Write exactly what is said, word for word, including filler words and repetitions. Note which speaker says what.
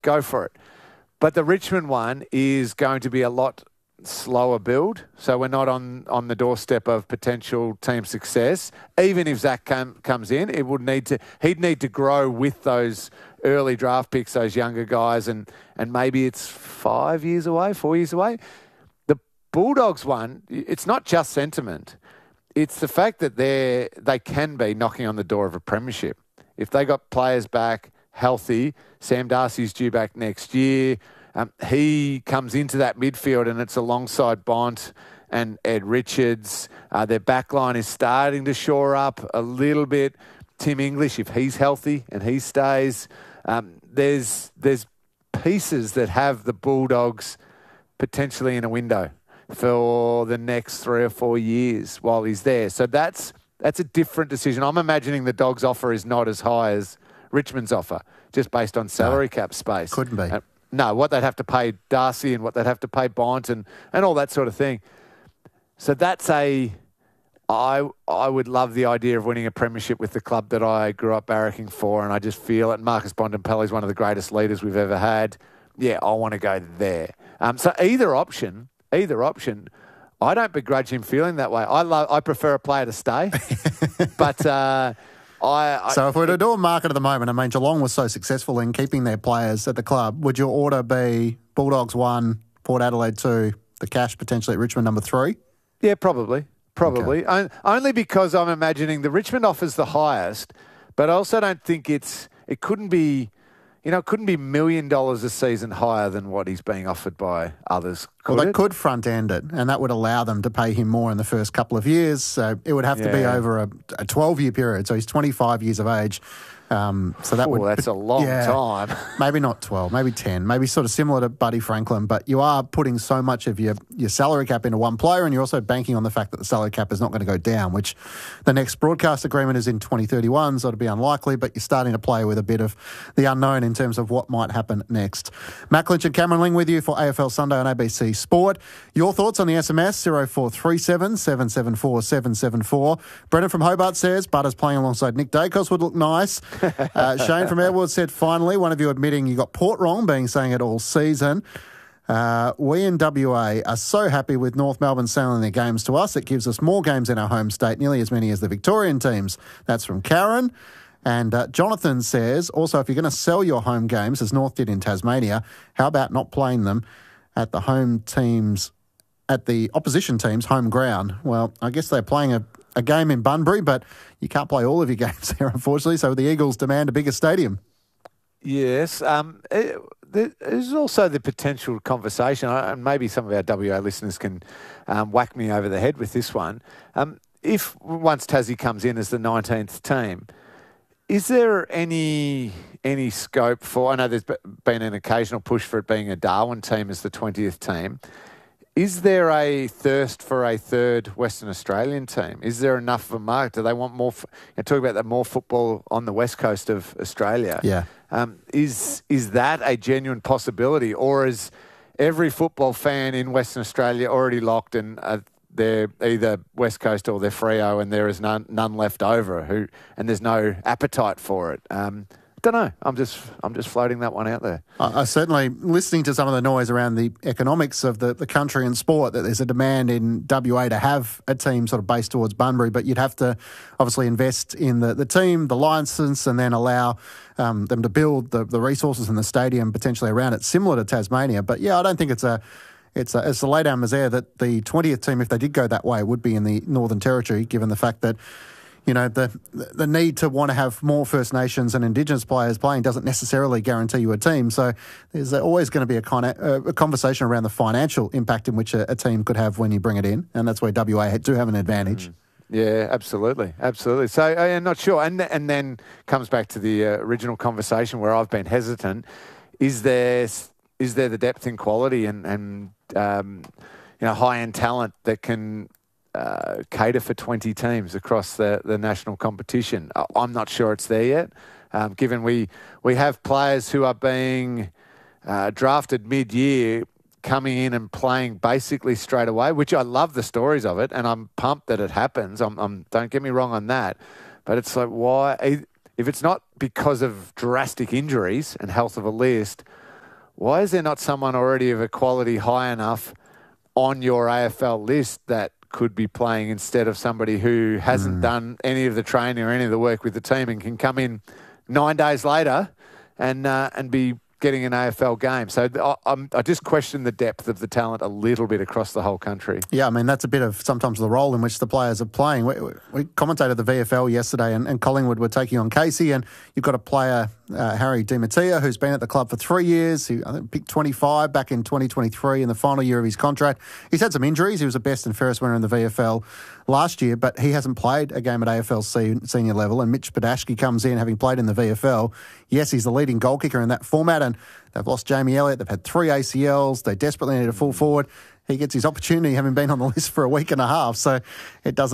Speaker 1: go for it. But the Richmond one is going to be a lot slower build, so we're not on, on the doorstep of potential team success. Even if Zach com- comes in, it would need to he'd need to grow with those early draft picks, those younger guys, and and maybe it's five years away, four years away. The Bulldogs one, it's not just sentiment. It's the fact that they they can be knocking on the door of a premiership. If they got players back healthy, Sam Darcy's due back next year. Um, he comes into that midfield and it's alongside Bont and Ed Richards. Uh, their backline is starting to shore up a little bit. Tim English, if he's healthy and he stays, um, there's there's pieces that have the Bulldogs potentially in a window for the next three or four years while he's there. So that's that's a different decision. I'm imagining the Dogs' offer is not as high as Richmond's offer, just based on salary no, cap space.
Speaker 2: Couldn't be.
Speaker 1: Uh, No, what they'd have to pay Darcy and what they'd have to pay Bont and, and all that sort of thing. So that's a... I I would love the idea of winning a premiership with the club that I grew up barracking for, and I just feel it. Marcus Bontempelli is one of the greatest leaders we've ever had. Yeah, I want to go there. Um, so either option, either option, I don't begrudge him feeling that way. I love. I prefer a player to stay, but... Uh, I, I,
Speaker 2: so if we were to do a market at the moment, I mean, Geelong was so successful in keeping their players at the club. Would your order be Bulldogs one, Port Adelaide two, the cash potentially at Richmond number three?
Speaker 1: Yeah, probably. Probably. Okay. O- only because I'm imagining the Richmond offers the highest, but I also don't think it's, it couldn't be, you know, it couldn't be a million dollars a season higher than what he's being offered by others.
Speaker 2: Well, they
Speaker 1: it?
Speaker 2: could front end it, and that would allow them to pay him more in the first couple of years. So it would have yeah. to be over a, a twelve-year period. So he's twenty-five years of age. Um, so that
Speaker 1: Ooh,
Speaker 2: would
Speaker 1: that's a long
Speaker 2: yeah,
Speaker 1: time.
Speaker 2: Maybe not twelve, maybe ten, maybe sort of similar to Buddy Franklin. But you are putting so much of your, your salary cap into one player, and you're also banking on the fact that the salary cap is not going to go down, which the next broadcast agreement is in twenty thirty-one, so it'll be unlikely. But you're starting to play with a bit of the unknown in terms of what might happen next. Matt Lynch and Cameron Ling with you for A F L Sunday on A B C Sport. Your thoughts on the S M S, zero four three seven, seven seven four, seven seven four. Brendan from Hobart says, Butters playing alongside Nick Dacos would look nice. Uh, Shane from Edward said, finally, one of you admitting you got Port wrong, being saying it all season. Uh, we in W A are so happy with North Melbourne selling their games to us. It gives us more games in our home state, nearly as many as the Victorian teams. That's from Karen. And uh, Jonathan says, also, if you're going to sell your home games, as North did in Tasmania, how about not playing them at the home teams, at the opposition team's home ground? Well, I guess they're playing a, a game in Bunbury, but you can't play all of your games there, unfortunately, so the Eagles demand a bigger stadium.
Speaker 1: Yes. Um, it, there's also the potential conversation, and maybe some of our W A listeners can um, whack me over the head with this one. Um, if once Tassie comes in as the nineteenth team, is there any any scope for, I know there's been an occasional push for it being a Darwin team as the twentieth team. Is there a thirst for a third Western Australian team? Is there enough of a market? Do they want more? F- you talk about that more football on the west coast of Australia.
Speaker 2: Yeah.
Speaker 1: Um, is is that a genuine possibility, or is every football fan in Western Australia already locked and uh, they're either West Coast or they're Freo and there is none none left over? Who and there's no appetite for it. Um, Don't know. I'm just I'm just floating that one out there.
Speaker 2: I, I certainly, listening to some of the noise around the economics of the, the country and sport, that there's a demand in W A to have a team sort of based towards Bunbury, but you'd have to obviously invest in the, the team, the licence, and then allow um, them to build the, the resources in the stadium potentially around it, similar to Tasmania. But yeah, I don't think it's a it's a, it's a lay down misère that the twentieth team, if they did go that way, would be in the Northern Territory, given the fact that, you know, the the need to want to have more First Nations and Indigenous players playing doesn't necessarily guarantee you a team. So there's always going to be a, kind of, a conversation around the financial impact in which a, a team could have when you bring it in, and that's where W A do have an advantage.
Speaker 1: Mm. Yeah, absolutely, absolutely. So I'm not sure, and and then comes back to the uh, original conversation where I've been hesitant. Is there is there the depth and quality and and um, you know, high end talent that can Uh, cater for twenty teams across the, the national competition? I'm not sure it's there yet, um, given we we have players who are being uh, drafted mid-year coming in and playing basically straight away, which I love the stories of it, and I'm pumped that it happens. I'm, I'm don't get me wrong on that, but it's like, why? If it's not because of drastic injuries and health of a list, why is there not someone already of a quality high enough on your A F L list that could be playing instead of somebody who hasn't mm. done any of the training or any of the work with the team and can come in nine days later and uh, and be getting an A F L game. So I, I'm, I just question the depth of the talent a little bit across the whole country.
Speaker 2: Yeah, I mean, that's a bit of sometimes the role in which the players are playing. We, we commentated the V F L yesterday and, and Collingwood were taking on Casey, and you've got a player, uh, Harry Di Mattia, who's been at the club for three years. He I think picked twenty-five back in twenty twenty-three in the final year of his contract. He's had some injuries. He was a best and fairest winner in the V F L last year, but he hasn't played a game at A F L C, senior level, and Mitch Podashki comes in having played in the V F L. Yes, he's the leading goal kicker in that format, and they've lost Jamie Elliott. They've had three A C Ls. They desperately need a full forward. He gets his opportunity having been on the list for a week and a half, so it doesn't